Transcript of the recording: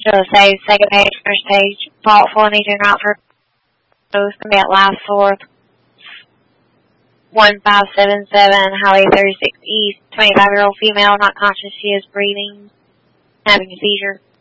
So say second page, first page, thoughtful and eating out for those can be at last source 1577 Highway 36 East, 25-year-old female, not conscious, she is breathing, having a seizure.